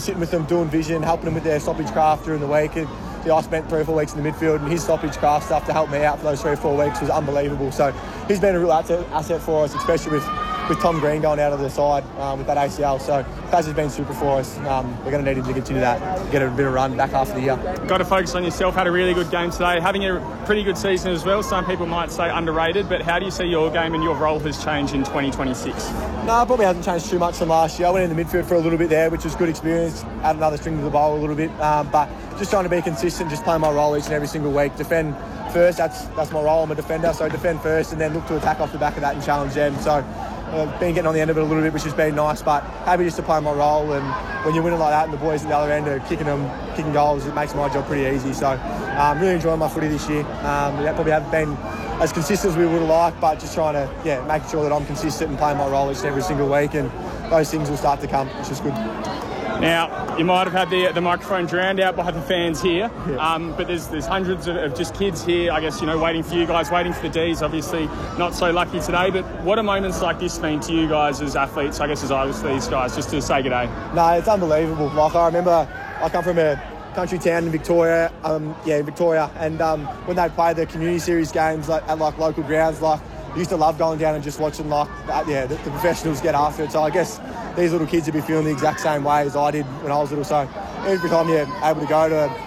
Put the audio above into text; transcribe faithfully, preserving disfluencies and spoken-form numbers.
sitting with them, doing vision, helping them with their stoppage craft during the week. And, I spent three or four weeks in the midfield, and his stoppage craft stuff to help me out for those three or four weeks was unbelievable. So he's been a real asset, asset for us, especially with, with Tom Green going out of the side um, with that A C L. So Taz has been super for us. Um, we're going to need him to continue that, get a bit of run back half of the year. Got to focus on yourself. Had a really good game today, having a pretty good season as well. Some people might say underrated, but how do you see your game and your role has changed in twenty twenty-six? No, it probably hasn't changed too much from last year. I went in the midfield for a little bit there, which was good experience. Add another string to the bowl a little bit, um, but just trying to be consistent, just play my role each and every single week. Defend first, that's that's my role. I'm a defender, so defend first and then look to attack off the back of that and challenge them. So uh, been getting on the end of it a little bit, which has been nice, but happy just to play my role. And when you're winning like that and the boys at the other end are kicking them, kicking goals, it makes my job pretty easy. So um, really enjoying my footy this year. Um, we probably haven't been as consistent as we would have liked, but just trying to, yeah, making sure that I'm consistent and playing my role each and every single week, and those things will start to come, which is good. Now, you might have had the the microphone drowned out by the fans here, yeah. um, but there's there's hundreds of, of just kids here, I guess, you know, waiting for you guys, waiting for the D's. Obviously, not so lucky today, but what are moments like this mean to you guys as athletes, I guess, as I was these guys, just to say good day? No, it's unbelievable. Like, I remember I come from a country town in Victoria, um, yeah, Victoria, and um, when they play the community series games like, at like local grounds, like, I used to love going down and just watching like uh, yeah the, the professionals get after it. So I guess these little kids would be feeling the exact same way as I did when I was little. So every time you're able to go to